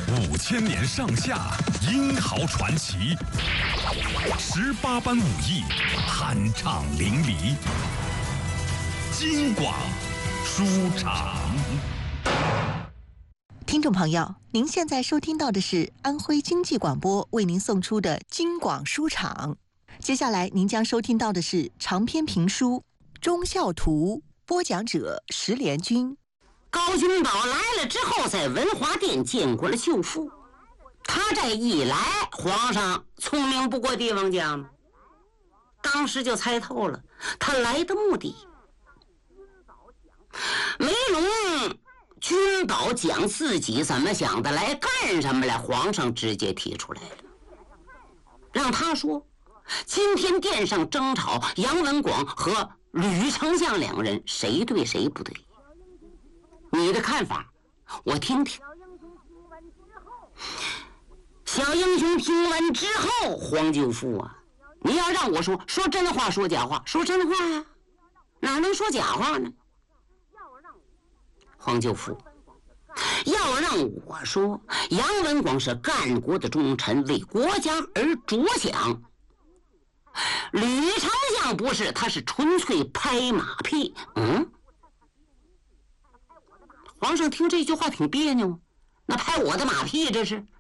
5000年上下，英豪传奇，18般武艺，酣畅淋漓。京广书场。 听众朋友，您现在收听到的是安徽经济广播为您送出的京广书场。接下来您将收听到的是长篇评书《忠孝图》，播讲者石连军。 高君宝来了之后，在文华殿见过了舅父。他这一来，皇上聪明不过帝王家嘛，当时就猜透了他来的目的。梅龙君宝讲自己怎么想的，来干什么来，皇上直接提出来了，让他说今天殿上争吵杨文广和吕丞相两人谁对谁不对，你的看法我听听。小英雄听完之后，黄舅父啊，你要让我说真话说假话，说真话呀，哪能说假话呢？黄舅父要让我说，杨文广是干国的忠臣，为国家而着想。吕丞相不是，他是纯粹拍马屁。皇上听这句话挺别扭，那拍我的马屁这是？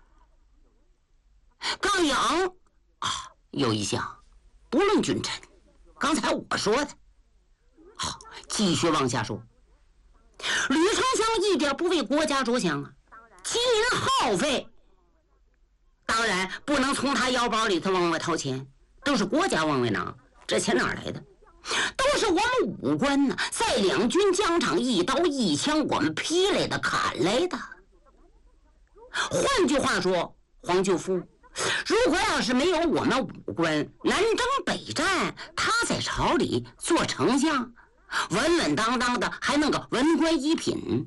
刚阳啊，有一项，不论君臣，刚才我说的。好，继续往下说。吕丞相一点不为国家着想啊，金银耗费，当然不能从他腰包里头往外掏钱，都是国家往外拿，这钱哪来的？都是我们武官呢，在两军疆场一刀一枪我们劈来的，砍来的。换句话说，黄舅父，如果要是没有我们武官南征北战，他在朝里做丞相，稳稳当当的，还弄个文官一品，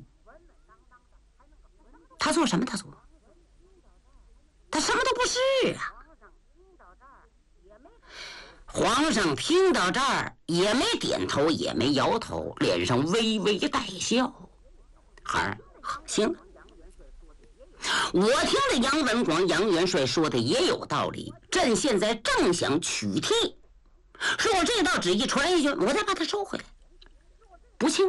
他做什么？他什么都不是啊。皇上听到这儿也没点头也没摇头，脸上微微带笑。孩儿，行了，我听着杨文广杨元帅说的也有道理，朕现在正想取替，说我这道旨意传下去，我再把它收回来，不行。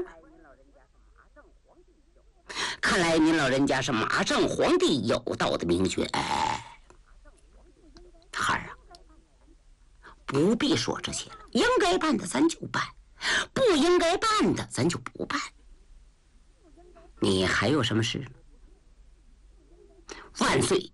看来您老人家是马正皇帝有道的明君。孩儿啊，不必说这些了，应该办的咱就办，不应该办的咱就不办。你还有什么事？万岁！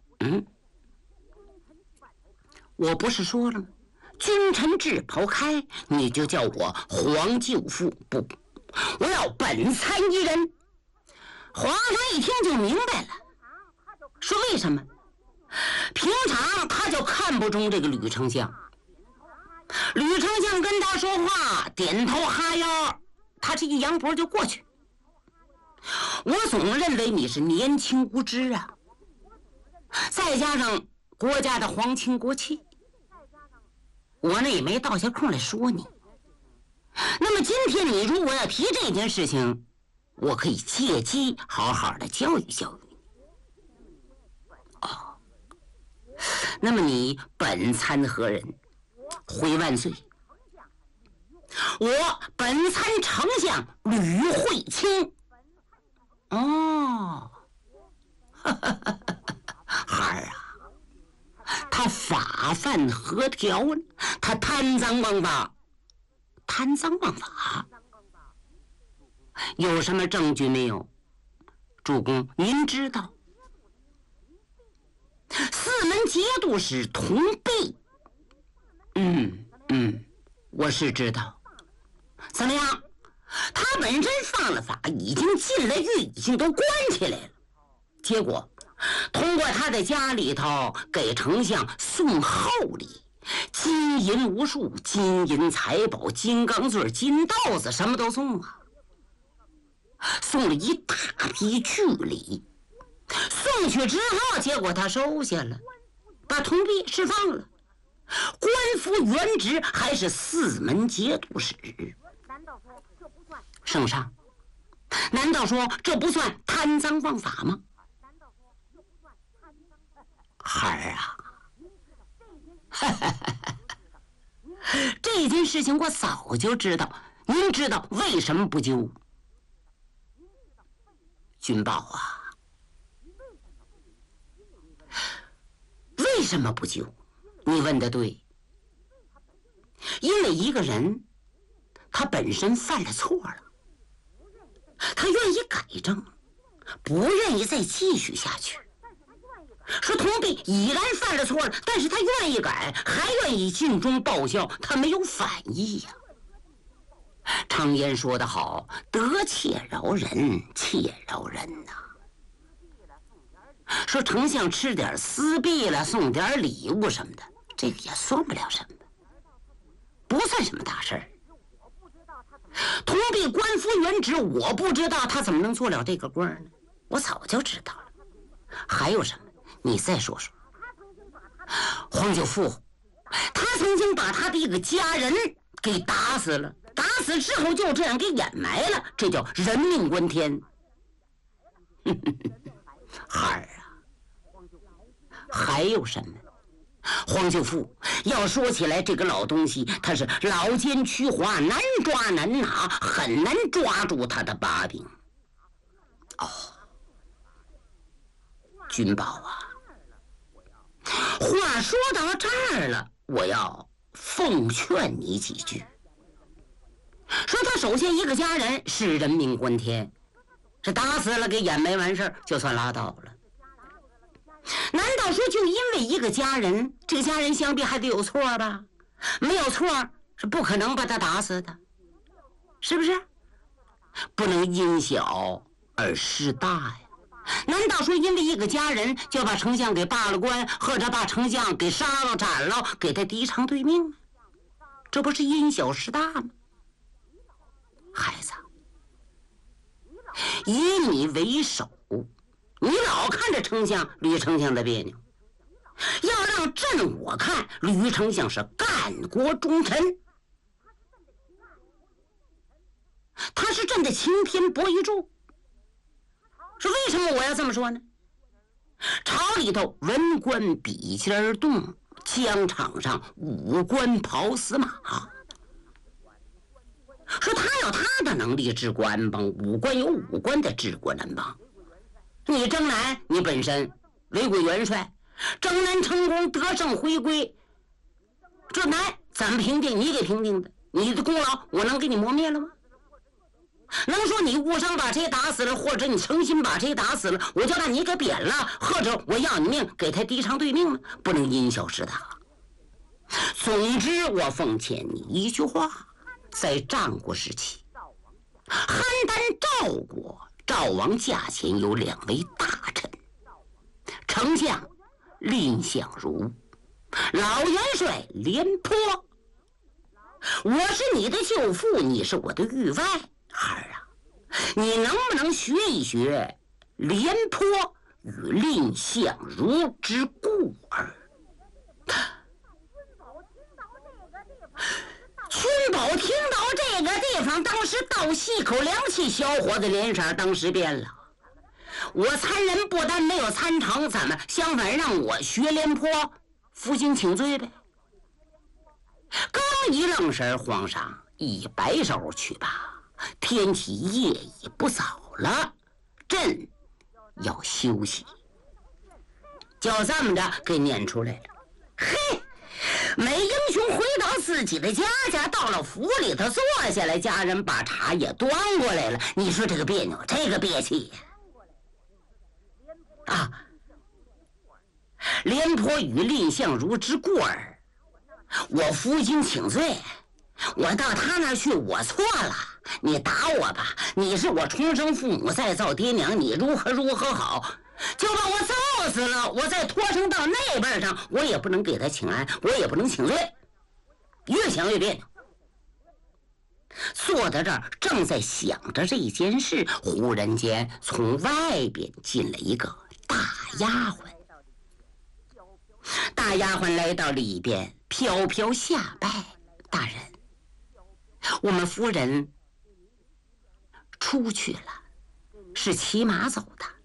我不是说了吗？君臣制抛开，你就叫我黄舅父，不，我要本参一人。皇上一听就明白了，说为什么？平常他就看不中这个吕丞相，吕丞相跟他说话点头哈腰，他这一扬脖就过去。我总认为你是年轻无知啊，再加上国家的皇亲国戚，我呢也没倒下空来说你。那么今天你如果要提这件事情，我可以借机好好的教育教育你。那么你本参何人？回万岁，我本参丞相吕惠卿。孩儿啊，他法犯何条呢？他贪赃枉法。贪赃枉法有什么证据没有？主公您知道四门节度使同弼？我是知道。怎么样？他本身犯了法，已经进了狱，已经都关起来了。结果通过他的家里头给丞相送厚礼，金银无数，金银财宝、金刚钻、金豆子，什么都送啊，送了一大批巨礼。送去之后，结果他收下了，把同弼释放了，官复原职，还是四门节度使。圣上，难道说这不算贪赃枉法吗？ 孩儿啊，这件事情我早就知道，您知道为什么不救？君宝啊，为什么不救？你问的对，因为一个人他本身犯了错了，他愿意改正，不愿意再继续下去。说童弼已然犯了错了，但是他愿意改，还愿意尽忠报效，他没有反意呀。常言说得好，得且饶人，且饶人呐。说丞相吃点私币了，送点礼物什么的，这个也算不了什么，不算什么大事儿。童弼官复原职，我不知道他怎么能做了这个官呢？我早就知道了。还有什么？你再说说。黄九富，他曾经把他的一个家人给打死了，打死之后就这样给掩埋了，这叫人命关天。孩儿啊，还有什么？黄九富要说起来，这个老东西他是老奸曲滑，难抓难拿，很难抓住他的把柄。哦，君宝啊，话说到这儿了，我要奉劝你几句。说他首先一个家人是人命关天，这打死了给掩埋完事儿就算拉倒了。难道说就因为一个家人，这个家人想必还得有错吧？没有错是不可能把他打死的，是不是？不能因小而失大呀。难道说因为一个家人就把丞相给罢了官，或者把丞相给杀了斩了，给他敌偿对命吗？这不是因小失大吗？孩子，以你为首，你老看着丞相吕丞相的别扭，要让朕我看吕丞相是干国忠臣，他是朕的擎天博玉柱。说为什么我要这么说呢？朝里头文官比肩而动，疆场上武官跑死马。说他有他的能力治国安邦，武官有武官的治国安邦。你征南，你本身为国元帅，征南成功得胜回归，这南怎么平定？你给平定的，你的功劳我能给你磨灭了吗？能说你误伤把谁打死了，或者你诚心把谁打死了，我就让你给贬了，或者我要你命给他敌偿对命吗？不能因小失大。总之我奉劝你一句话，在战国时期，邯郸赵国赵王驾前有2位大臣，丞相蔺相如，老元帅廉颇。我是你的舅父，你是我的狱外。孩儿啊，你能不能学一学廉颇与蔺相如之故儿？君宝听到这个地方，当时倒吸一口凉气，小伙子脸色当时变了。我参人不但没有参成，怎么相反让我学廉颇，负荆请罪呗？刚一愣神，皇上一摆手，去吧。天气夜已不早了，朕要休息。就这么着给念出来了。嘿，美英雄回到自己的家，到了府里头坐下来，家人把茶也端过来了。你说这个别扭，这个憋气呀！啊，廉颇与蔺相如之过儿，我负荆请罪，我到他那儿去，我错了。你打我吧，你是我重生父母，再造爹娘，你如何好，就把我揍死了，我再拖升到那边上，我也不能给他请安，我也不能请罪，越想越别扭。坐在这儿正在想着这件事，忽然间从外边进了一个大丫鬟。大丫鬟来到里边，飘飘下拜：“大人，我们夫人出去了，是骑马走的。